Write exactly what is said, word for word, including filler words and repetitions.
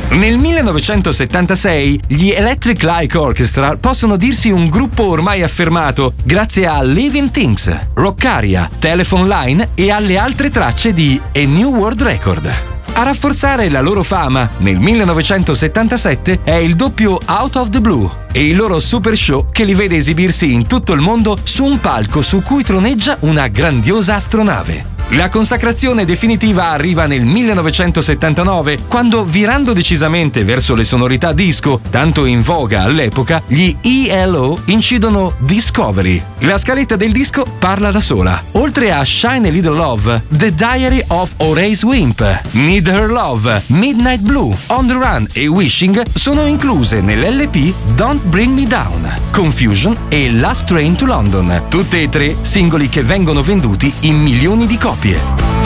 Nel millenovecentosettantasei gli Electric Light Orchestra possono dirsi un gruppo ormai affermato grazie a Living Things, Rockaria, Telephone Line e alle altre tracce di A New World Record. A rafforzare la loro fama nel millenovecentosettantasette è il doppio Out of the Blue e il loro super show che li vede esibirsi in tutto il mondo su un palco su cui troneggia una grandiosa astronave. La consacrazione definitiva arriva nel millenovecentosettantanove, quando, virando decisamente verso le sonorità disco, tanto in voga all'epoca, gli E L O incidono Discovery. La scaletta del disco parla da sola. Oltre a Shine a Little Love, The Diary of Horace Wimp, Need Her Love, Midnight Blue, On the Run e Wishing sono incluse nell'L P Don't Bring Me Down, Confusion e Last Train to London, tutte e tre singoli che vengono venduti in milioni di copie.